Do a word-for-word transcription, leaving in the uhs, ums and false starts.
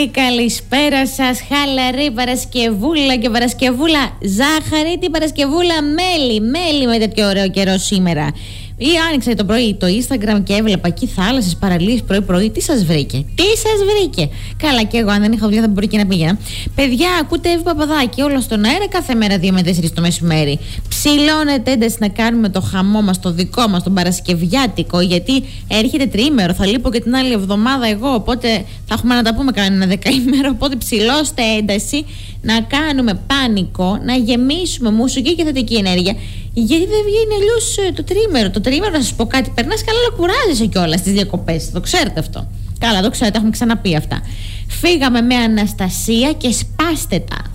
Πολύ καλησπέρα σας. Χαλαρή Παρασκευούλα και Παρασκευούλα ζάχαρη, την Παρασκευούλα μέλι. Μέλι με τέτοιο ωραίο καιρό σήμερα. Ή άνοιξα το πρωί το Instagram και έβλεπα εκεί θάλασσες, παραλίες πρωί-πρωί. Τι σας βρήκε, τι σας βρήκε. Καλά, και εγώ αν δεν είχα δουλειά θα μπορεί και να πήγαινα. Παιδιά, ακούτε Εύη Παπαδάκη, όλο στον αέρα κάθε μέρα δύο με τέσσερις το μεσημέρι. Ψηλώνεται ένταση να κάνουμε το χαμό μας, το δικό μας, τον Παρασκευιάτικο. Γιατί έρχεται τριήμερο, θα λείπω και την άλλη εβδομάδα εγώ. Οπότε θα έχουμε να τα πούμε κανένα δεκαήμερο. Οπότε ψηλώστε ένταση να κάνουμε πάνικο, να γεμίσουμε μουσική και θετική ενέργεια. Γιατί δεν βγαίνει αλλιώς το τρίμερο. Το τρίμερο, να σας πω κάτι, περνάς καλά, αλλά κουράζεσαι κιόλας στις διακοπές. Το ξέρετε αυτό. Καλά, το ξέρετε, έχουμε ξαναπεί αυτά. Φύγαμε με Αναστασία και σπάστε τα.